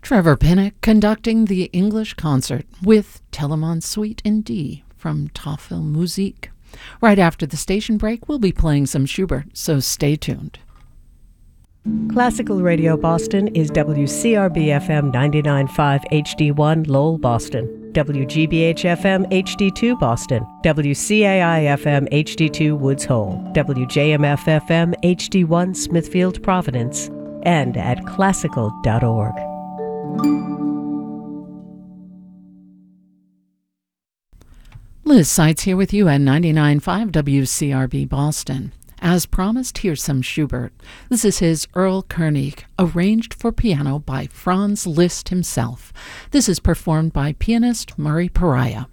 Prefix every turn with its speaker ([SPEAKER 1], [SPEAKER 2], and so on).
[SPEAKER 1] Trevor Pinnock conducting the English concert with Telemann Suite in D from Tafel Musik. Right after the station break, we'll be playing some Schubert, so stay tuned.
[SPEAKER 2] Classical Radio Boston is WCRB-FM 99.5 HD1 Lowell, Boston, WGBH-FM HD2 Boston, WCAI-FM HD2 Woods Hole, WJMF-FM HD1 Smithfield, Providence, and at classical.org.
[SPEAKER 1] Liz Seitz here with you at 99.5 WCRB Boston. As promised, here's some Schubert. This is his Erlkönig, arranged for piano by Franz Liszt himself. This is performed by pianist Murray Pariah.